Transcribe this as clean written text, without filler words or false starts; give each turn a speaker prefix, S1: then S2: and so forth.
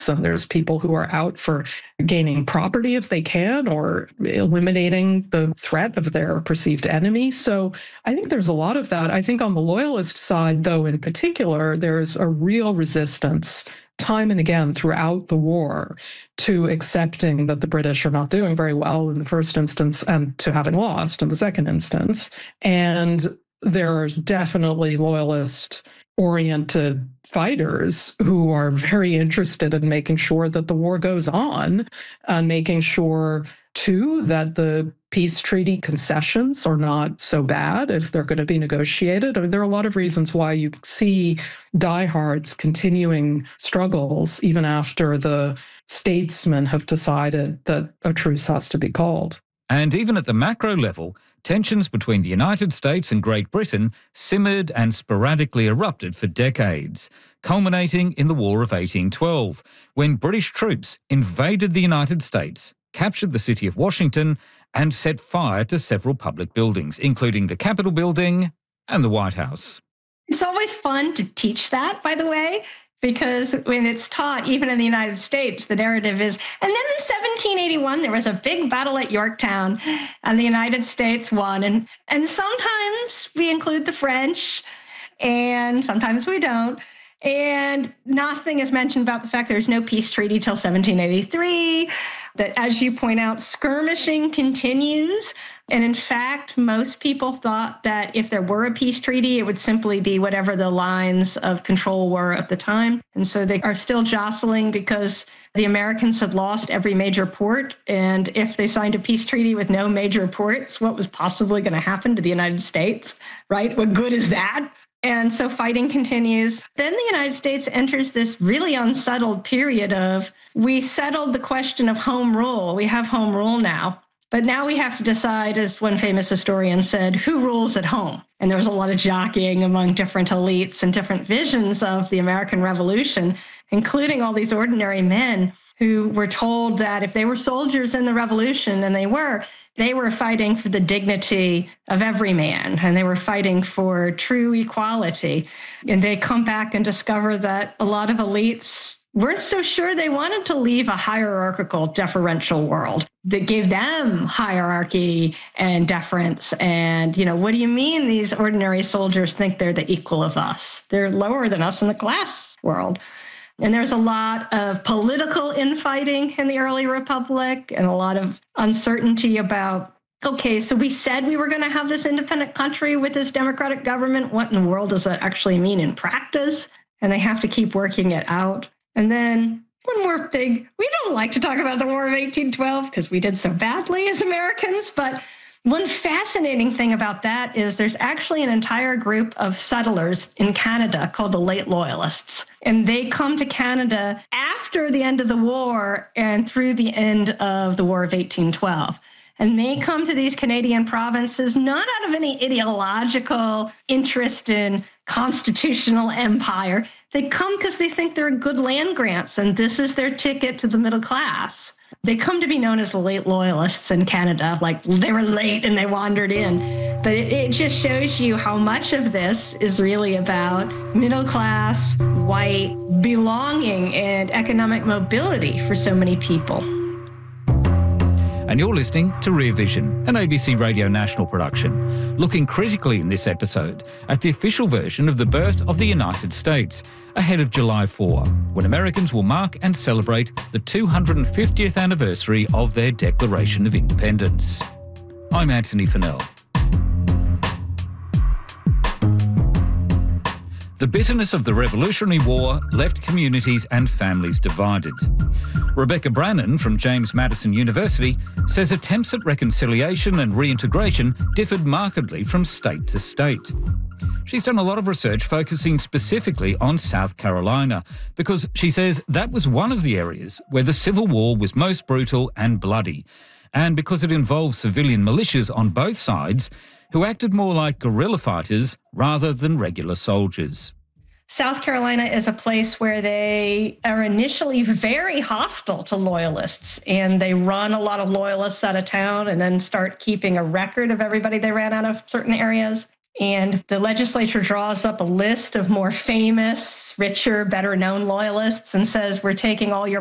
S1: and there's people who are out for gaining property if they can, or eliminating the threat of their perceived enemy. So I think there's a lot of that. I think on the loyalist side, though, in particular, there's a real resistance time and again throughout the war to accepting that the British are not doing very well in the first instance and to having lost in the second instance. And there are definitely loyalist-oriented fighters who are very interested in making sure that the war goes on and making sure, too, that the peace treaty concessions are not so bad if they're going to be negotiated. I mean, there are a lot of reasons why you see diehards continuing struggles even after the statesmen have decided that a truce has to be called.
S2: And even at the macro level, tensions between the United States and Great Britain simmered and sporadically erupted for decades, culminating in the War of 1812, when British troops invaded the United States, captured the city of Washington, and set fire to several public buildings, including the Capitol Building and the White House.
S3: It's always fun to teach that, by the way, because when it's taught, even in the United States, the narrative is, and then in 1781, there was a big battle at Yorktown, and the United States won. And sometimes we include the French, and sometimes we don't. And nothing is mentioned about the fact there's no peace treaty till 1783, that, as you point out, skirmishing continues. And in fact, most people thought that if there were a peace treaty, it would simply be whatever the lines of control were at the time. And so they are still jostling because the Americans had lost every major port. And if they signed a peace treaty with no major ports, what was possibly going to happen to the United States, right? What good is that? And so fighting continues. Then the United States enters this really unsettled period of, we settled the question of home rule. We have home rule now. But now we have to decide, as one famous historian said, who rules at home? And there was a lot of jockeying among different elites and different visions of the American Revolution, including all these ordinary men who were told that if they were soldiers in the Revolution, and they were fighting for the dignity of every man, and they were fighting for true equality. And they come back and discover that a lot of elites weren't so sure they wanted to leave a hierarchical, deferential world that gave them hierarchy and deference. And, what do you mean these ordinary soldiers think they're the equal of us? They're lower than us in the class world. And there's a lot of political infighting in the early republic and a lot of uncertainty about, okay, so we said we were going to have this independent country with this democratic government. What in the world does that actually mean in practice? And they have to keep working it out. And then one more thing, we don't like to talk about the War of 1812 because we did so badly as Americans, but one fascinating thing about that is there's actually an entire group of settlers in Canada called the Late Loyalists. And they come to Canada after the end of the war and through the end of the War of 1812. And they come to these Canadian provinces not out of any ideological interest in constitutional empire. They come because they think they're good land grants, and this is their ticket to the middle class. They come to be known as the Late Loyalists in Canada, like they were late and they wandered in. But it just shows you how much of this is really about middle class, white, belonging and economic mobility for so many people.
S2: And you're listening to Rear Vision, an ABC Radio National production, looking critically in this episode at the official version of the birth of the United States, ahead of July 4, when Americans will mark and celebrate the 250th anniversary of their Declaration of Independence. I'm Anthony Fennell. The bitterness of the Revolutionary War left communities and families divided. Rebecca Brannon from James Madison University says attempts at reconciliation and reintegration differed markedly from state to state. She's done a lot of research focusing specifically on South Carolina because she says that was one of the areas where the Civil War was most brutal and bloody, and because it involved civilian militias on both sides who acted more like guerrilla fighters rather than regular soldiers.
S3: South Carolina is a place where they are initially very hostile to loyalists, and they run a lot of loyalists out of town and then start keeping a record of everybody they ran out of certain areas. And the legislature draws up a list of more famous, richer, better known loyalists and says, we're taking all your